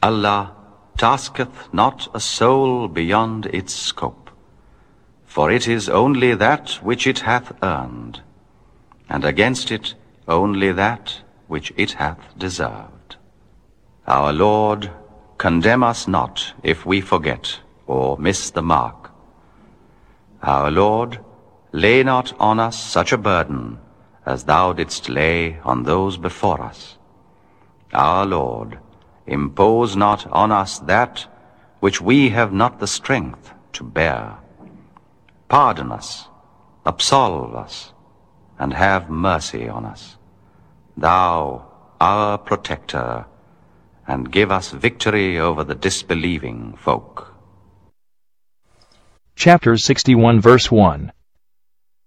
Allah tasketh not a soul beyond its scope, for it is only that which it hath earned, and against it only that which it hath deserved. Our Lord, condemn us not if we forget or miss the mark. Our Lord, lay not on us such a burden as thou didst lay on those before us. Our Lord, impose not on us that which we have not the strength to bear. Pardon us, absolve us, and have mercy on us. Thou, our protector, and give us victory over the disbelieving folk. Chapter 61, verse 1.